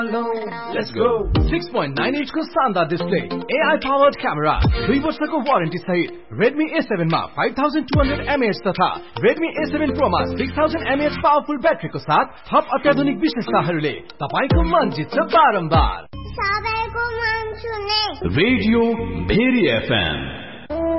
Let's go. 6.9 inch को शानदार display, AI powered camera, 2 वर्षको वारेन्टी सहित Redmi A7 मा 5200 mAh तथा Redmi A7 Pro मा 6000 mAh पावरफुल ब्याट्रीको साथ थप अत्याधुनिक विशेषताहरूले तपाईको मन जित्छ बारम्बार। सबैको मन सुने रेडियो भेरी FM